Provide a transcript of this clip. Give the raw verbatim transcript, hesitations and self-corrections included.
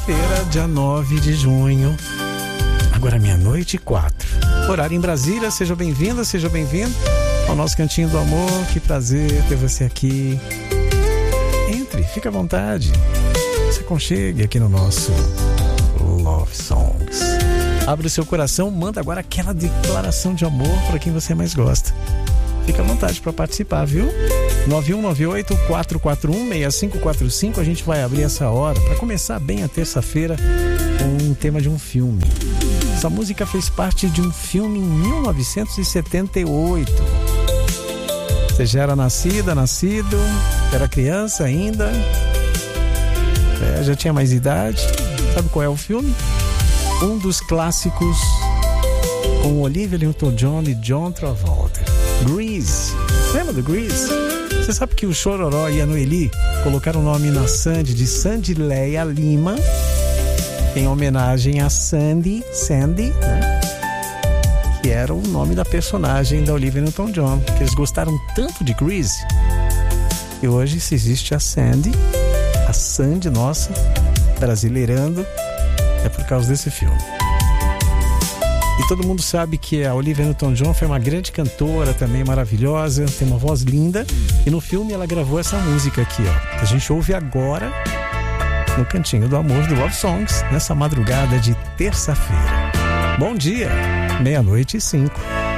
terça-feira, dia nove de junho, agora meia-noite e quatro. Horário em Brasília, seja bem-vinda, seja bem-vindo ao nosso Cantinho do Amor. Que prazer ter você aqui. Entre, fica à vontade. Se aconchegue aqui no nosso Love Songs. Abre o seu coração, manda agora aquela declaração de amor para quem você mais gosta. Fica à vontade para participar, viu? nove um nove oito, quatro quatro um, seis cinco quatro cinco. A gente vai abrir essa hora para começar bem a terça-feira com um tema de um filme. Essa música fez parte de um filme em mil novecentos e setenta e oito. Você já era nascida, nascido, era criança ainda, é, já tinha mais idade. Sabe qual é o filme? Um dos clássicos com Olivia Newton-John e John Travolta. Grease. Lembra do Grease? Você sabe que o Chororó e a Noeli colocaram o nome na Sandy de Sandileia Lima, em homenagem a Sandy, Sandy, né? Que era o nome da personagem da Olivia Newton-John, que eles gostaram tanto de Grease. E hoje, se existe a Sandy, a Sandy nossa, brasileirando, é por causa desse filme. E todo mundo sabe que a Olivia Newton-John foi uma grande cantora também, maravilhosa, tem uma voz linda. E no filme ela gravou essa música aqui, ó, que a gente ouve agora no Cantinho do Amor do Love Songs, nessa madrugada de terça-feira. Bom dia, meia-noite e cinco.